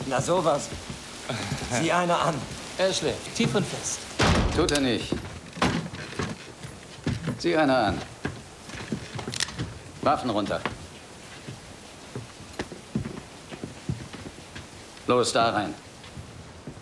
Na sowas. Sieh einer an. Er schläft, tief und fest. Tut er nicht. Sieh einer an. Waffen runter. Los, da rein.